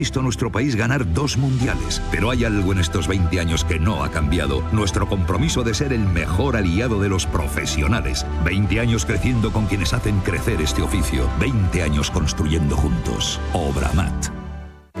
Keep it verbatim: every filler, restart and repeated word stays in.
visto nuestro país ganar dos mundiales, pero hay algo en estos veinte años que no ha cambiado. Nuestro compromiso de ser el mejor aliado de los profesionales. veinte años creciendo con quienes hacen crecer este oficio. veinte años construyendo juntos. Obramat.